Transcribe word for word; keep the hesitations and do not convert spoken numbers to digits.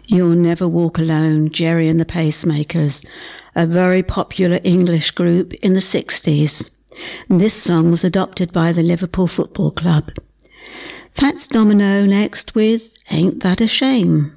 You'll Never Walk Alone, Gerry and the Pacemakers, a very popular English group in the sixties. This song was adopted by the Liverpool Football Club. Fats Domino next with Ain't That a Shame.